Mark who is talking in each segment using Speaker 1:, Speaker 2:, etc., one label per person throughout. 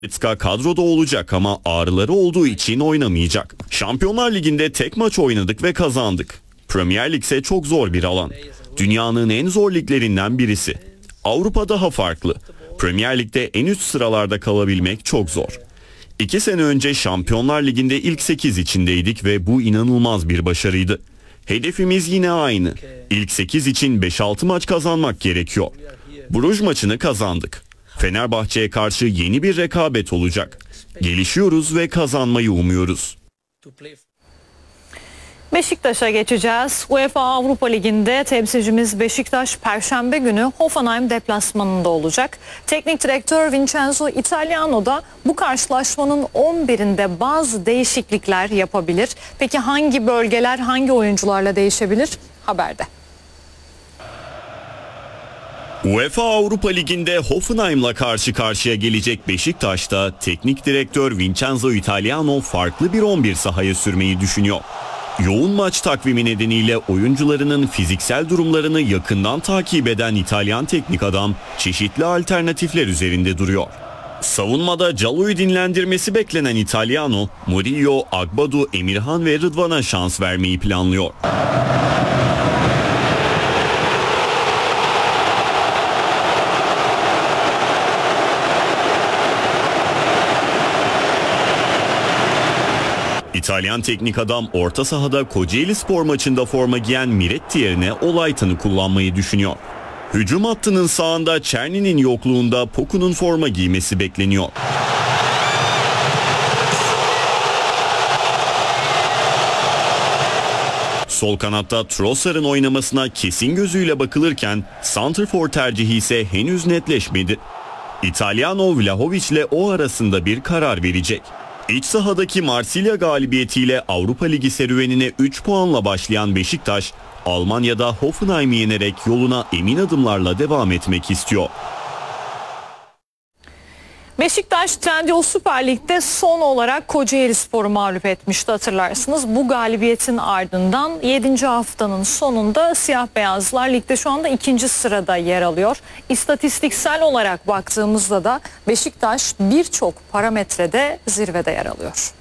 Speaker 1: Goretzka kadroda olacak ama ağrıları olduğu için oynamayacak. Şampiyonlar Ligi'nde tek maç oynadık ve kazandık. Premier Lig ise çok zor bir alan. Dünyanın en zor liglerinden birisi. Avrupa daha farklı. Premier Lig'de en üst sıralarda kalabilmek çok zor. 2 sene önce Şampiyonlar Ligi'nde ilk 8 içindeydik ve bu inanılmaz bir başarıydı. Hedefimiz yine aynı. İlk 8 için 5-6 maç kazanmak gerekiyor. Bruges maçını kazandık. Fenerbahçe'ye karşı yeni bir rekabet olacak. Gelişiyoruz ve kazanmayı umuyoruz.
Speaker 2: Beşiktaş'a geçeceğiz. UEFA Avrupa Ligi'nde temsilcimiz Beşiktaş Perşembe günü Hoffenheim deplasmanında olacak. Teknik direktör Vincenzo Italiano da bu karşılaşmanın 11'inde bazı değişiklikler yapabilir. Peki hangi bölgeler hangi oyuncularla değişebilir? Haberde.
Speaker 1: UEFA Avrupa Ligi'nde Hoffenheim'la karşı karşıya gelecek Beşiktaş'ta teknik direktör Vincenzo Italiano farklı bir 11 sahaya sürmeyi düşünüyor. Yoğun maç takvimi nedeniyle oyuncularının fiziksel durumlarını yakından takip eden İtalyan teknik adam çeşitli alternatifler üzerinde duruyor. Savunmada Callo'yu dinlendirmesi beklenen Italiano, Murillo, Agbadu, Emirhan ve Rıdvan'a şans vermeyi planlıyor. İtalyan teknik adam orta sahada Kocaelispor maçında forma giyen Miretti yerine Olaytan'ı kullanmayı düşünüyor. Hücum hattının sağında Czerny'nin yokluğunda Poku'nun forma giymesi bekleniyor. Sol kanatta Trossard'ın oynamasına kesin gözüyle bakılırken santrfor tercihi ise henüz netleşmedi. İtalyano Vlahovic ile o arasında bir karar verecek. İç sahadaki Marsilya galibiyetiyle Avrupa Ligi serüvenine 3 puanla başlayan Beşiktaş, Almanya'da Hoffenheim'i yenerek yoluna emin adımlarla devam etmek istiyor.
Speaker 2: Beşiktaş Trendyol Süper Lig'de son olarak Kocaelispor'u mağlup etmişti, hatırlarsınız. Bu galibiyetin ardından 7. haftanın sonunda siyah beyazlar ligde şu anda 2. sırada yer alıyor. İstatistiksel olarak baktığımızda da Beşiktaş birçok parametrede zirvede yer alıyor.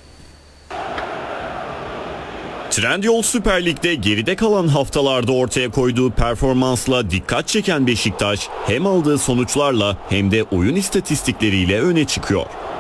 Speaker 1: Trendyol Süper Lig'de geride kalan haftalarda ortaya koyduğu performansla dikkat çeken Beşiktaş hem aldığı sonuçlarla hem de oyun istatistikleriyle öne çıkıyor.